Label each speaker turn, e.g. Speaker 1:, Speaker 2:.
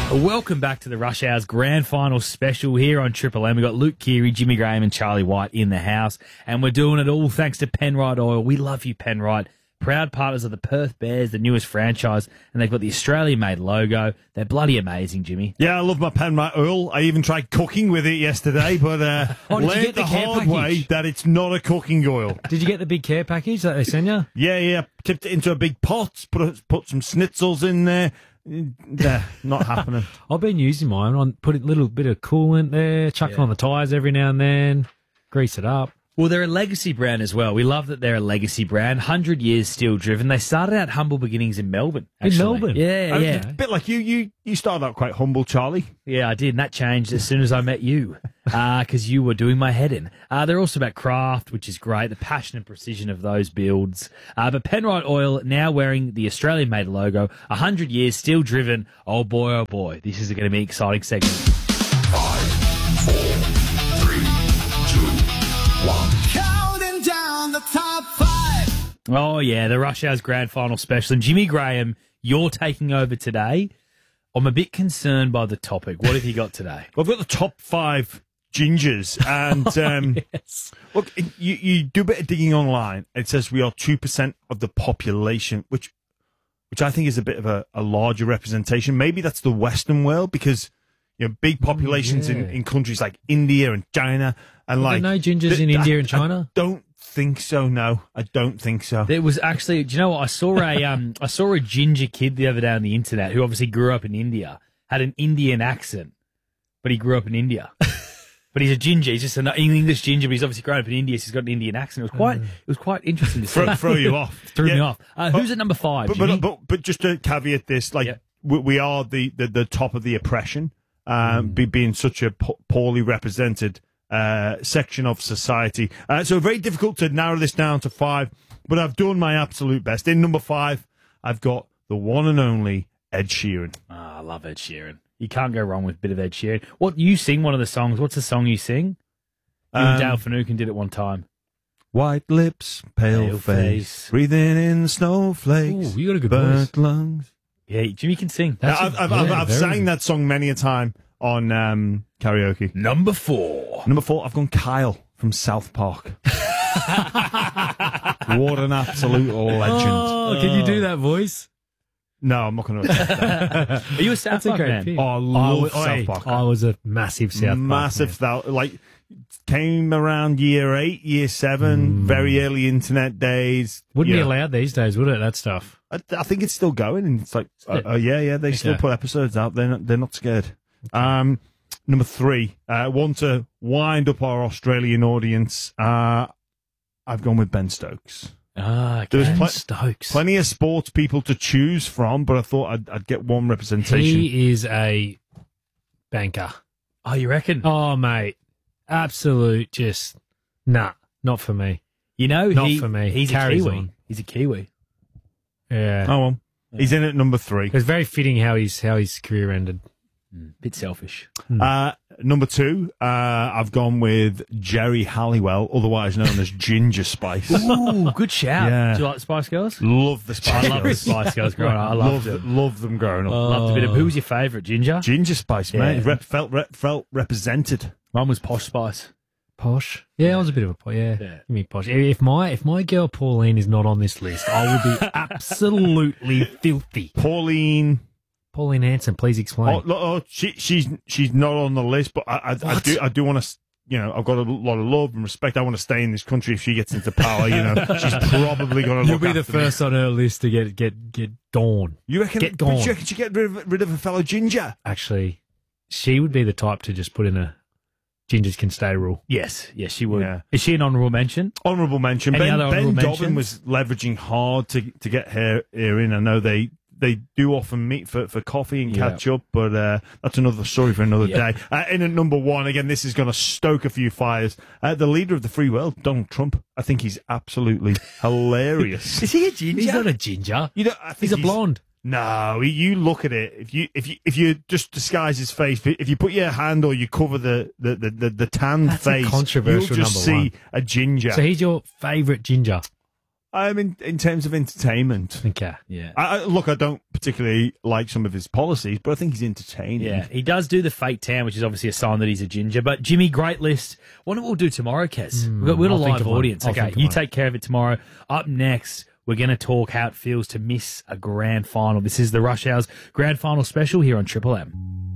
Speaker 1: Welcome back to the Rush Hours Grand Final special here on Triple M. We've got Luke Keary, Jimmy Graham and Charlie White in the house, and we're doing it all thanks to Penrite Oil. We love you, Penrite. Proud partners of the Perth Bears, the newest franchise, and they've got the Australian-made logo. They're bloody amazing, Jimmy.
Speaker 2: Yeah, I love my Penrite Oil. I even tried cooking with it yesterday, but learned the hard way that it's not a cooking oil.
Speaker 3: Did you get the big care package that they sent you?
Speaker 2: Yeah. Tipped it into a big pot, put some schnitzels in there. Not happening.
Speaker 3: I've been using mine. Put a little bit of coolant there, chuck it on the tyres every now and then, grease it up.
Speaker 1: Well, they're a legacy brand as well. We love that they're a legacy brand. 100 years still driven. They started out humble beginnings in Melbourne. Actually.
Speaker 3: In Melbourne?
Speaker 1: Yeah.
Speaker 2: A bit like you started out quite humble, Charlie.
Speaker 1: Yeah, I did, and that changed as soon as I met you, because you were doing my head in. They're also about craft, which is great, the passion and precision of those builds. But Penrite Oil, now wearing the Australian-made logo, 100 years, still driven. Oh boy, this is going to be an exciting segment.
Speaker 4: 5, 4, 3, 2, 1.
Speaker 5: Counting down the top 5.
Speaker 1: Oh, yeah, the Rush Hours Grand Final special. And Jimmy Graham, you're taking over today. I'm a bit concerned by the topic. What have you got today?
Speaker 2: Well, I've got the top 5 gingers, and
Speaker 1: Yes.
Speaker 2: look, you do a bit of digging online. It says we are 2% of the population, which I think is a bit of a larger representation. Maybe that's the Western world, because big populations in countries like India and China, and
Speaker 3: Are there no gingers in India and China?
Speaker 2: I don't think so. No, I don't think so.
Speaker 1: There was actually, do you know what? I saw a ginger kid the other day on the internet who obviously grew up in India, had an Indian accent, but he grew up in India. But he's a ginger. He's just an English ginger, but he's obviously grown up in India, so he's got an Indian accent. It was quite interesting to see.
Speaker 2: Throw you off.
Speaker 1: Threw me off. Who's at number 5, Jimmy?
Speaker 2: But just to caveat this, we are the top of the oppression, being such a poorly represented section of society. So very difficult to narrow this down to 5, but I've done my absolute best. In number 5, I've got the one and only Ed Sheeran.
Speaker 1: I love Ed Sheeran. You can't go wrong with a bit of Ed Sheeran. You sing one of the songs. What's the song you sing? You and Dale Finucane did it one time.
Speaker 2: White lips, pale face, breathing in snowflakes.
Speaker 3: Ooh, you got a good
Speaker 2: burnt
Speaker 3: voice.
Speaker 2: lungs.
Speaker 1: Yeah, Jimmy can sing.
Speaker 2: I've sang that song many a time on karaoke.
Speaker 1: Number 4.
Speaker 2: Number 4, I've gone Kyle from South Park. What an absolute legend.
Speaker 3: Oh, can you do that voice?
Speaker 2: No, I'm not going to attempt that.
Speaker 1: Are you a South Park man?
Speaker 3: pick.
Speaker 2: Oh, I love South Park.
Speaker 3: I was a massive South Park
Speaker 2: Massive.
Speaker 3: man.
Speaker 2: Came around year 8, year 7, very early internet days.
Speaker 3: Wouldn't be allowed these days, would it, that stuff?
Speaker 2: I think it's still going, and it's like, they still put episodes out. They're not scared. Number 3, want to wind up our Australian audience. I've gone with Ben Stokes.
Speaker 1: There's Stokes.
Speaker 2: Plenty of sports people to choose from, but I thought I'd get one representation.
Speaker 3: He is a banker.
Speaker 1: Oh, you reckon?
Speaker 3: Oh, mate. Absolute not for me.
Speaker 1: Not
Speaker 3: for me.
Speaker 1: He's
Speaker 3: Carries
Speaker 1: a Kiwi.
Speaker 3: on.
Speaker 1: He's a Kiwi.
Speaker 3: Yeah.
Speaker 2: Oh, well. He's in at number 3.
Speaker 3: It was very fitting how his career ended.
Speaker 1: Bit selfish.
Speaker 2: Number 2, I've gone with Jerry Halliwell, otherwise known as Ginger Spice.
Speaker 1: Ooh, good shout.
Speaker 2: Yeah.
Speaker 1: Do you like the Spice Girls?
Speaker 2: Love the Spice
Speaker 1: I love the
Speaker 2: Girls.
Speaker 1: Spice Girls growing up. I loved them.
Speaker 2: Love them growing up.
Speaker 1: Loved a bit of. Who was your favourite? Ginger?
Speaker 2: Ginger Spice, man.
Speaker 1: Yeah.
Speaker 2: Felt represented.
Speaker 1: Mine was Posh Spice.
Speaker 3: Posh. Yeah, I was a bit of a posh. Yeah.
Speaker 1: Yeah.
Speaker 3: Give me posh. If my girl Pauline is not on this list, I will be absolutely filthy.
Speaker 2: Pauline
Speaker 3: Hanson, please explain.
Speaker 2: she's not on the list, but I do want to. I've got a lot of love and respect. I want to stay in this country if she gets into power. She's probably going to.
Speaker 3: You'll be the first on her list to get Dawn.
Speaker 2: You reckon?
Speaker 3: Get gone.
Speaker 2: You reckon she get rid of a fellow Ginger?
Speaker 3: Actually, she would be the type to just put in a gingers can stay rule.
Speaker 1: Yes, she would.
Speaker 2: Yeah.
Speaker 1: Is she an honourable mention?
Speaker 2: Honourable mention.
Speaker 1: Any other
Speaker 2: Ben
Speaker 1: honourable
Speaker 2: Dobbin
Speaker 1: mentions?
Speaker 2: was leveraging hard to get her in. I know they do often meet for coffee and catch up, but that's another story for another day. In at number 1, again, this is going to stoke a few fires. The leader of the free world, Donald Trump. I think he's absolutely hilarious.
Speaker 1: Is he a ginger?
Speaker 3: He's not a ginger.
Speaker 2: I think
Speaker 3: He's a blonde.
Speaker 2: No, you look at it. If you just disguise his face, if you put your hand or you cover the tanned
Speaker 3: That's
Speaker 2: face,
Speaker 3: a controversial
Speaker 2: you'll just
Speaker 3: number
Speaker 2: see
Speaker 3: one.
Speaker 2: a ginger.
Speaker 3: So he's your favourite ginger.
Speaker 2: In terms of entertainment.
Speaker 3: Okay, yeah.
Speaker 2: Look, I don't particularly like some of his policies, but I think he's entertaining.
Speaker 1: Yeah, he does do the fake tan, which is obviously a sign that he's a ginger. But Jimmy, great list. Wonder what we'll do tomorrow, Kez. We've got a
Speaker 3: I'll think
Speaker 1: live
Speaker 3: of one.
Speaker 1: audience.
Speaker 3: I'll
Speaker 1: Okay,
Speaker 3: think of
Speaker 1: you
Speaker 3: one.
Speaker 1: take care of it tomorrow. Up next, we're going to talk how it feels to miss a grand final. This is the Rush Hours Grand Final special here on Triple M.